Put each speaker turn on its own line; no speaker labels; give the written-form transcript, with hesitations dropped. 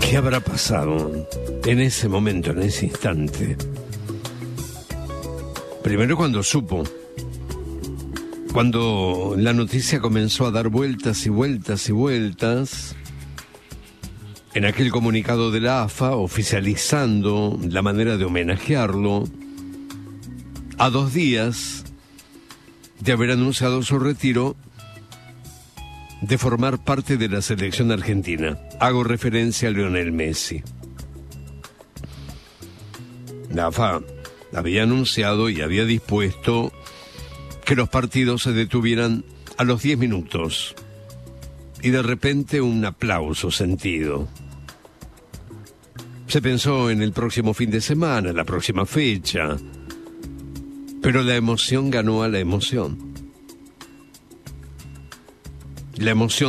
¿Qué habrá pasado en ese momento, en ese instante? Primero cuando supo, cuando la noticia comenzó a dar vueltas y vueltas y vueltas, en aquel comunicado de la AFA oficializando la manera de homenajearlo, a 2 días de haber anunciado su retiro de formar parte de la selección argentina. Hago referencia a Lionel Messi. La AFA había anunciado y había dispuesto que los partidos se detuvieran a los 10 minutos. Y de repente un aplauso sentido. Se pensó en el próximo fin de semana, la próxima fecha. Pero la emoción ganó a la emoción. La emoción